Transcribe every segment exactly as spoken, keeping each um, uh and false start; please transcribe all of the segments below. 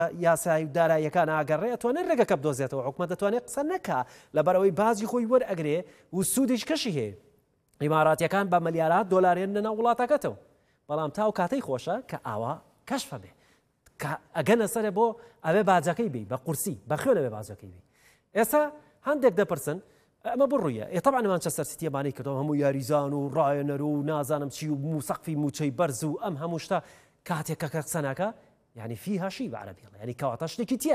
یاسای و داراییەکان ئاگەڕێ ئەتوانێت ڕێگەکە بدۆزێتەوە حکومەت دەتوانێت قسە نەکا لەبەرەوەی بازی خۆی وەرئەگرێ و سوودیش کەشی هەیە ئیماراتیەکان بە ملیارات دۆلارێن لەناو وڵاتەکەتەوە بەڵام تاو کاتەی خۆشە کە ئاوا کەشفە بێ ئەگەنە سەرێ بۆ ئەوێ باجەکەی بی بە قورسی بە خوێنەوێ باجەکەی بی ئێستا هەندێک دەپرسن ئەمە بڕوویە ئێ طبعا مانچەستەر سیتیمانەی کردەوە هەموو یاریزان و ڕایەنەر و نازانم چی و موسەقفی موچەی بەرز و ئەم هەموو شتە کاتێک کە قسە ناکە یعنی فیها شی بەعەرەبی یعنی کەواتە شتێکی تیە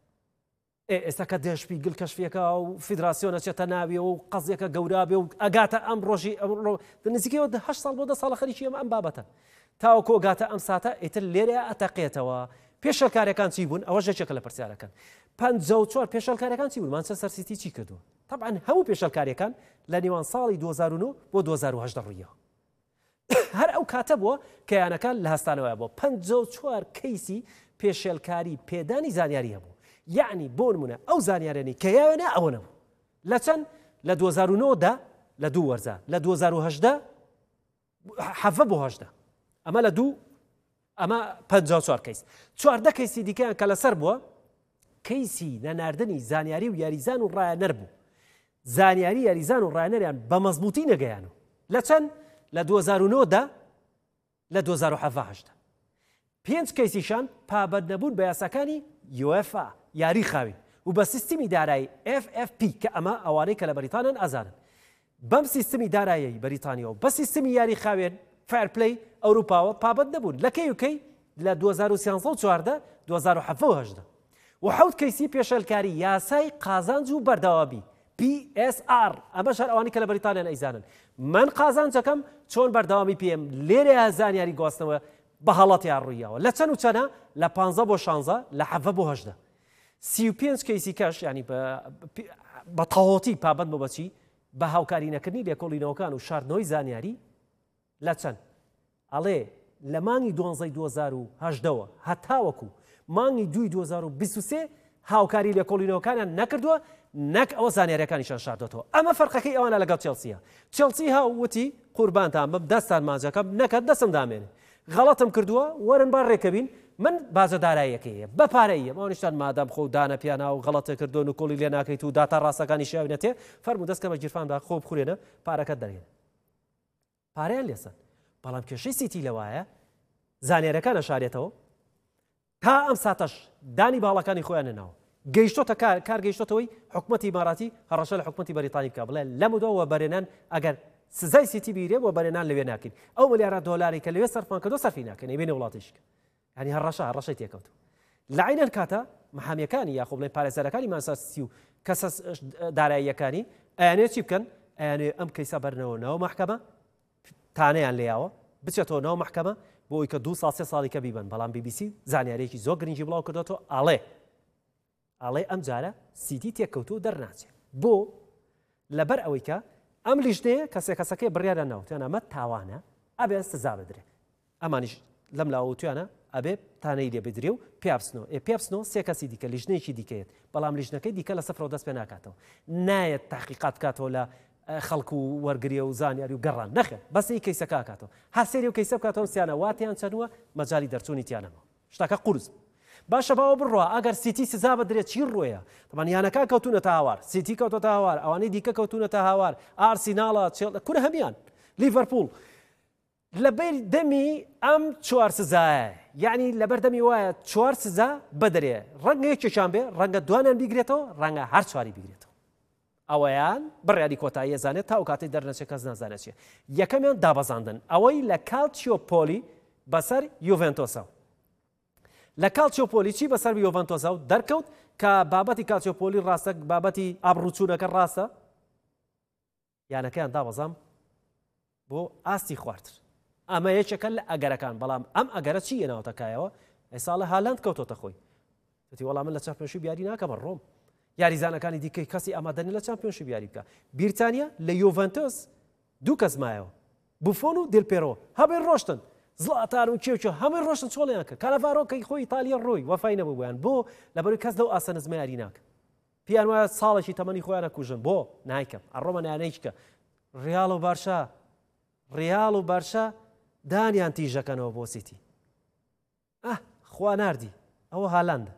ئێستا کە دێشپی گل کەشفیەکە و فیدراسیۆنە چێتە ناویە و قەزیەکە گەورابێ و ئەگاتە ئەم ڕۆژی نزیکەوە هەشت ساڵ بۆ دە ساڵە خەریکی ئەمە ئەم بابەتە تاوەکۆ گاتە ئەم ساتە ئیتر لێرە ئەتەقێتەوە پێشەلکارەکان چی بوون ئەوە ژێکێکە لە پرسیارەکان پەنجە و چوار پێشەلکارەکان چی بوون مانچەستەر سیتی چی کردووە طبعا هەموو پێشەلکاریەکان لە نێوان ساڵی دوو هەزار و نۆ بۆ دوو هەزار و هەشت ڕوویەوە هەر ئەو کاتە بووە کە یانەکان لە هەستانەوەی بۆ پەنجە و چوار کەیسی پێشێلکاری پێدانی زانیاری هەبوو یعنی بۆ نمونە ئەو زانیارێنی کە یاوێنە ئەوە نەبوو لە چەند لە دوو هەزار و نۆ دا لە دوو وەرزە لە دوو هەزار و هەشت حەڤە بۆ هەشت ئەمە لە دوو ئەمە پەنجە و چوار کەیس چواردە کەیسی دیکەیان کە لەسەر بووە کەیسی نەناردنی زانیاری و یاریزان و ڕایەنەر بوو زانیاری یاریزان و ڕایەنەریان بە مەزبوطی نەگەیانەوە لە چەند لە دوو هەزار و نۆ دا لە دوو هەزار و هەفت پێنج کەیسیشان پابەند نەبوون بە یاساکانی یوئفا یاری خاوین و بە سیستمی دارایی ئف ئف پی کە ئەمە ئەوانەی کە لە بەریتانن ئازانن بەم سیستمی دارایی بەریتانیەوە بە سیستمی یاری خاوێن فایرپلی ئەوروپاوە پابەند نەبوون لە کەی و کەی لە دوو هەزار و سیانزە و چواردە دوو هەزار و هەفت و هەشت و حەوت کەیسی پێشەلکاری یاسای قازانج و بەردەوابی پی ئێس ئار ئەمە شەر ئەوانی کە لە بەریتانیان ئەیزانن من قازانجەکەم چۆن بەردەوامی پێم لێرە زانیاری گواستنەوە بە هەڵەتیان ڕوویەوە لە چەند و چەنە لە پانزە بۆ شانزە لە حەڤە بۆ هەشدە سی و پێنج کەیسی کەش ینی بە تەواوەتی پابەند بۆ بەچی بە هاوکاری نەکردنی لێکۆڵینەوەکان و شاردنەوەی زانیاری لە چەند ئەڵێ لە مانگی دوانزەی دوو هەزار و هەژدەوە هەتاوەکو مانگی دوی دوو هەزار و بیست و سێ هاوکاری لێکۆڵینەوەکانیان نەکردووە نەک ئەوە زانیاریەکانیشان شاردەوە ئەمە فەرقەکەی ئەوانە لەگەڵ چێلسیە چێلسی هاووتی قوربانتان بم دەستان ماجەکەم نەکەت دەستم دامێنێ غەڵەتم کردووە وەرن با ڕێکەبین من بازە داراییەکەیە بە پارەیە ئەوانیشتان مادام خۆ دانە پیانە و غەڵەتە کردوون و کۆڵی لێ ناکەیت و داتا ڕاستەکانی شیاوی نەتێ فەرموو دەستکە بە گیرفاندا خۆ بخورێنە پارەکەت دەرێنە پارەیان لێسن بەڵام کێشەی سیتی لەوایە زانیاریەکانە شارێتەوە تا ئەم ساتەش دانی باڵەکانی خۆیان نەناوە گەیشتۆتە کار کار گەیشتۆتەوەی حکومەتی ئیماراتی هەڕەشە لە حکومەتی بەریتانی بکە بڵێ لەمودەوە بەرێنان ئەگەر سزای سیتی بیرێ بۆ بەرێنان لەوێ ناکەین ئەو ملیارە دۆلاری کە لەوێ سەرفان کردو سەرفی ناکەن ئەیبێنێ وڵاتیشکە ینی هەڕەشە هەڕەشەی تێکەوتو لە عینەن کاتە محامیەکانی یاخۆ بڵێن پارێزەرەکانی ماسەسی و کەسە داراییەکانی ئەیانێ چی بکەن ئەیانێ ئەم کەیسە بەرنەوە ناو محکەمە تانەیان لێیاوە بچێتەوە ناو محکەمە بۆ ئەوی کە دوو ساڵ سێ ساڵی کە بیبن بەڵام بی بی سی زانیارێکی زۆر گرنگی بڵاو کردێتەوە ئاڵێ ئاڵێ ئەم جارە سیتی تێککەوتو دەرناچێت بۆ لەبەر ئەوەی کە ئەم لیژنەیە کەسێک کەسەکەی بڕیارە ناوتیان ئەمە تاوانە ئەبێ سزا بدرێ ئەمانیش لەم لاوتویانە ئەبێ تانەی لێ بدرێ و پیابسنەوە ئێ پیابسنەوە سێ کەسی دیکە لیژنەیەکی دیکەیت بەڵام لیژنەکەی دیکە لە سەفرەوە دەست پێ ناکاتەوە نایەت تحقیقات بکاتەوە لە خەڵکو و وەرگریە و زانیاری و گەڕان نەخێت بەسی کەیسەکە کاتەوە هەر سێری و کەیسە بکاتەوە سیانە واتیان چەنووە مەجای دەرچوونی تیانەوە شتاکە قورس باشە باوە بڕوە ئەگەر سیتی سزا بدرێت چی ڕۆیە تەمانیانەکان کەوتونەتە هاوار سیتی کەوتۆتە هاوار ئەوانەی دیکە کەوتونەتە هاوار ئارسیناڵە کورە هەمیان لیڤەرپوڵ لەبەر دەمی ئەم چوار سزایە یعنی لەبەر دەمی وایە چوار سزا بدرێ ڕەنگە یەکێکیان بێ ڕەنگە دوانیان بیگرێتەوە ڕەنگە هەر چواری بیگرێتەوە ئەوەیان بڕیاری کۆتایی زانێت تا و کاتی دەرنەچێت کەس نازانێت چیە یەکەمیان دابەزاندن ئەوەی لە کالچیۆپۆلی بەسەر یوڤێنتۆسە لە کالچیۆپۆلی چی بەسەر یوڤێنتۆسە و دەرکەوت کە بابەتی کالچیۆپۆلی ڕاستە بابەتی ئابڕوچوونەکە ڕاستە یانەکەیان دابەزام بۆ ئاستی خواردتر ئەمە یەکێکە لە ئەگەرەکان بەڵام ئەم ئەگەرە چی هێناوەتەکایەوە ئێستا لە هالاند کەوتۆتە خۆی دەتی وەڵام من لە چەمپیۆنشی بیاری ناکەمە ڕۆم یاریزانەکانی دیکەی کەسی ئامادەنی لە چەمپیۆنشی بیاری بکە بیرتانیا لە یوڤێنتۆس دوو کەس مایەوە بوفۆن و دێلپێرۆ هەبێ ڕۆشتن زڵاتان و کێوچە هەمووی ڕۆشتن چۆڵیان کە کانەڤارۆکەی خۆی ئیتالیا ڕۆی وەفای نەبوو بۆیان بۆ لەبەروی کەس لەو ئاسە نزمە یاری ناکە پیان وایە ساڵێکی تەمەنی خۆیان نەکوژن بۆ نایکەم ئەڕۆمە نانەیەکە ڕیاڵ و بارشا ڕیاڵ و بارشا دانیان تیژەکەنەوە بۆ سیتی ئەه خوا ناردی ئەوە هالاندە